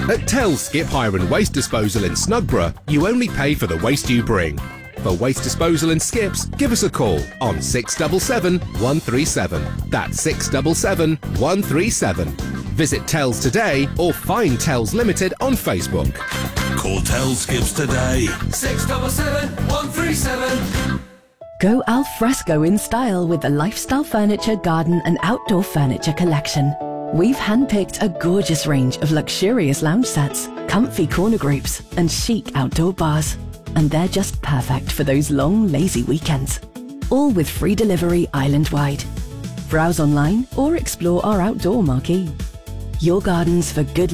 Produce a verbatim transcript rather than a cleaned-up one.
At Tells Skip Hire and Waste Disposal in Snugborough, you only pay for the waste you bring. For waste disposal and skips, give us a call on six seven seven, one three seven. That's six seven seven, one three seven. Visit Tells today or find Tells Limited on Facebook. Call Tells Skips today. six seven seven, one three seven. Go al fresco in style with the Lifestyle Furniture garden and outdoor furniture collection. We've handpicked a gorgeous range of luxurious lounge sets, comfy corner groups, and chic outdoor bars. And they're just perfect for those long, lazy weekends. All with free delivery island-wide. Browse online or explore our outdoor marquee. Your gardens for good